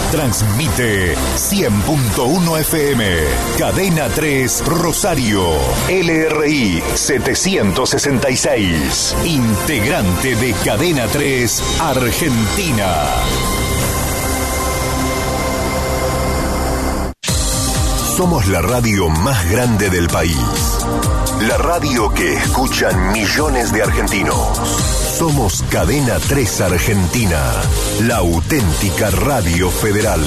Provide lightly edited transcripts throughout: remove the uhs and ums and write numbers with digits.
Transmite 100.1 FM. Cadena 3 Rosario. LRI 766. Integrante de Cadena 3 Argentina. Somos la radio más grande del país. La radio que escuchan millones de argentinos. Somos Cadena 3 Argentina, la auténtica radio federal.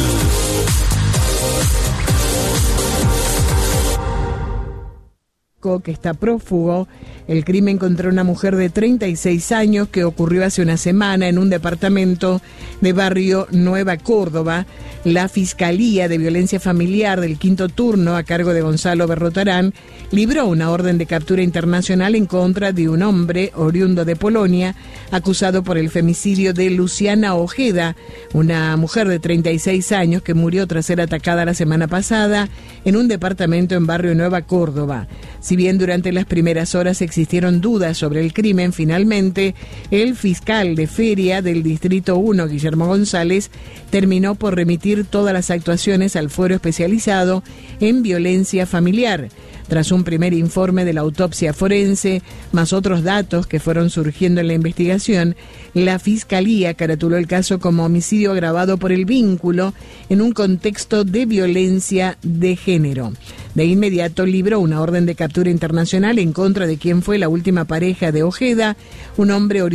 Que está prófugo. El crimen contra una mujer de 36 años que ocurrió hace una semana en un departamento de barrio Nueva Córdoba. La Fiscalía de Violencia Familiar del Quinto Turno, a cargo de Gonzalo Berrotarán, libró una orden de captura internacional en contra de un hombre oriundo de Polonia, acusado por el femicidio de Luciana Ojeda, una mujer de 36 años que murió tras ser atacada la semana pasada en un departamento en barrio Nueva Córdoba. Si bien durante las primeras horas existieron dudas sobre el crimen, finalmente el fiscal de Feria del Distrito 1, Guillermo González, terminó por remitir todas las actuaciones al fuero especializado en violencia familiar. Tras un primer informe de la autopsia forense, más otros datos que fueron surgiendo en la investigación, la Fiscalía caratuló el caso como homicidio agravado por el vínculo en un contexto de violencia de género. De inmediato libró una orden de captura internacional en contra de quien fue la última pareja de Ojeda, un hombre oriundo